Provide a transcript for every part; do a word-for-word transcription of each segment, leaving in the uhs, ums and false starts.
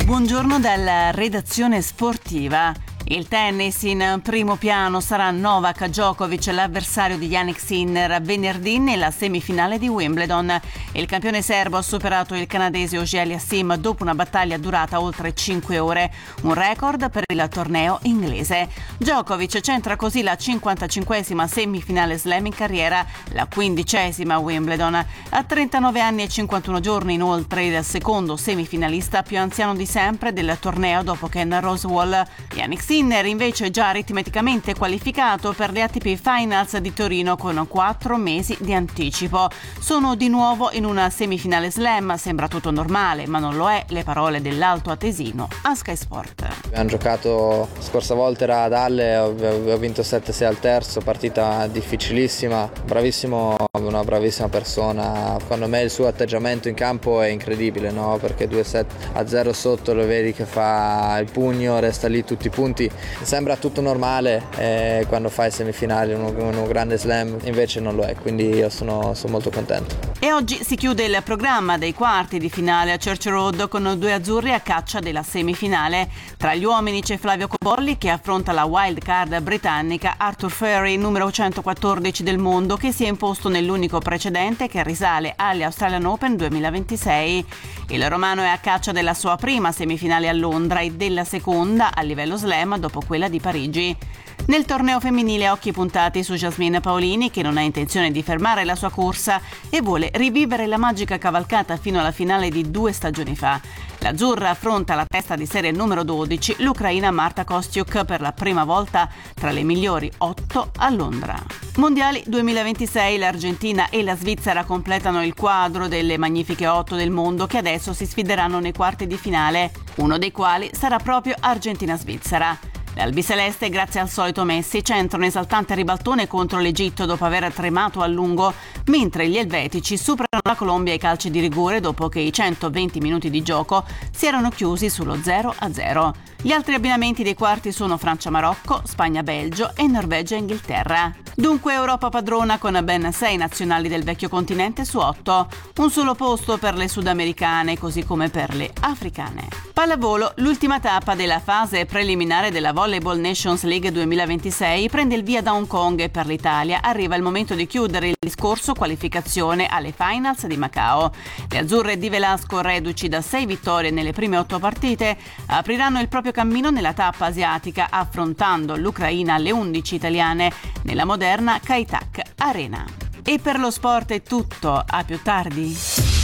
Buongiorno dalla redazione sportiva. Il tennis in primo piano sarà Novak Djokovic l'avversario di Jannik Sinner venerdì nella semifinale di Wimbledon. Il campione serbo ha superato il canadese Auger-Aliassime dopo una battaglia durata oltre cinque ore, un record per il torneo inglese. Djokovic centra così la cinquantacinquesima semifinale slam in carriera, la quindicesima a Wimbledon. A trentanove anni e cinquantuno giorni inoltre il secondo semifinalista più anziano di sempre del torneo dopo Ken Rosewall. Jannik Sinner invece è già aritmeticamente qualificato per le A T P Finals di Torino con quattro mesi di anticipo. Sono di nuovo in una semifinale slam, sembra tutto normale, ma non lo è, le parole dell'alto atesino a Sky Sport. Abbiamo giocato, la scorsa volta era ad Halle, ho vinto sette sei al terzo, partita difficilissima, bravissimo, una bravissima persona. Secondo me il suo atteggiamento in campo è incredibile, no? Perché due sette a zero sotto lo vedi che fa il pugno, resta lì tutti i punti. Sembra tutto normale eh, quando fai semifinali, uno, uno grande slam, invece non lo è, quindi io sono, sono molto contento. E oggi si chiude il programma dei quarti di finale a Church Road con due azzurri a caccia della semifinale. Tra gli uomini c'è Flavio Cobolli che affronta la wild card britannica Arthur Furry, numero centoquattordici del mondo, che si è imposto nell'unico precedente che risale alle Australian Open duemilaventisei. Il romano è a caccia della sua prima semifinale a Londra e della seconda a livello slam dopo quella di Parigi. Nel torneo femminile occhi puntati su Jasmine Paolini, che non ha intenzione di fermare la sua corsa e vuole rivivere la magica cavalcata fino alla finale di due stagioni fa. L'azzurra affronta la testa di serie numero dodici, l'ucraina Marta Kostyuk, per la prima volta tra le migliori otto a Londra. Mondiali duemilaventisei, l'Argentina e la Svizzera completano il quadro delle magnifiche otto del mondo che adesso si sfideranno nei quarti di finale, uno dei quali sarà proprio Argentina-Svizzera. Le albiceleste, grazie al solito Messi, centrano esaltante ribaltone contro l'Egitto dopo aver tremato a lungo, mentre gli elvetici superano la Colombia ai calci di rigore dopo che i centoventi minuti di gioco si erano chiusi sullo zero a zero. Gli altri abbinamenti dei quarti sono Francia-Marocco, Spagna-Belgio e Norvegia-Inghilterra. Dunque Europa padrona con ben sei nazionali del vecchio continente su otto, un solo posto per le sudamericane così come per le africane. Pallavolo, l'ultima tappa della fase preliminare della Volleyball Nations League duemilaventisei prende il via da Hong Kong e per l'Italia arriva il momento di chiudere il discorso qualificazione alle finals di Macao. Le azzurre di Velasco, reduci da sei vittorie nelle prime otto partite, apriranno il proprio cammino nella tappa asiatica affrontando l'Ucraina alle undici italiane nella moderna Kai Tak Arena. E per lo sport è tutto, a più tardi.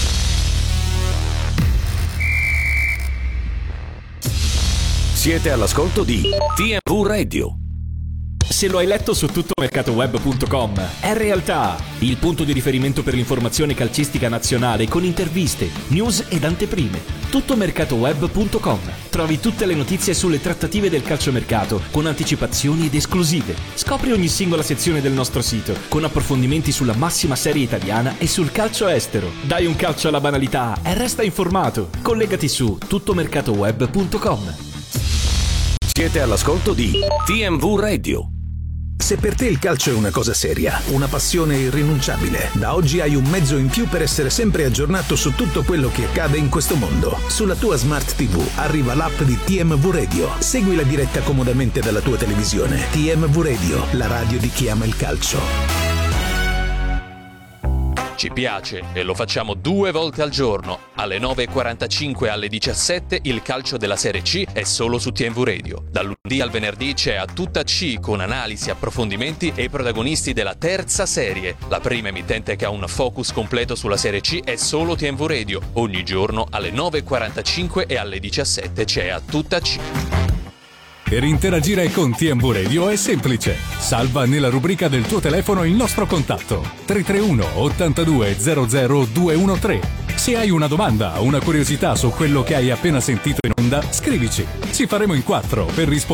Siete all'ascolto di T M V Radio. Se lo hai letto su tutto mercato web punto com, è realtà. Il punto di riferimento per l'informazione calcistica nazionale con interviste, news ed anteprime. tutto mercato web punto com. Trovi tutte le notizie sulle trattative del calciomercato con anticipazioni ed esclusive. Scopri ogni singola sezione del nostro sito con approfondimenti sulla massima serie italiana e sul calcio estero. Dai un calcio alla banalità e resta informato. Collegati su tutto mercato web punto com. Siete all'ascolto di T M V Radio. Se per te il calcio è una cosa seria, una passione irrinunciabile, da oggi hai un mezzo in più per essere sempre aggiornato su tutto quello che accade in questo mondo. Sulla tua Smart ti vu arriva l'app di T M V Radio. Segui la diretta comodamente dalla tua televisione. T M V Radio, la radio di chi ama il calcio. Ci piace e lo facciamo due volte al giorno. Alle nove e quarantacinque e alle diciassette il calcio della Serie C è solo su T M V Radio. Dal lunedì al venerdì c'è A Tutta C con analisi, approfondimenti e protagonisti della terza serie. La prima emittente che ha un focus completo sulla Serie C è solo T M V Radio. Ogni giorno alle nove e quarantacinque e alle diciassette c'è A Tutta C. Per interagire con T M V Radio è semplice. Salva nella rubrica del tuo telefono il nostro contatto tre tre uno ottantadue zero zero due uno tre. Se hai una domanda o una curiosità su quello che hai appena sentito in onda, scrivici. Ci faremo in quattro per rispondere.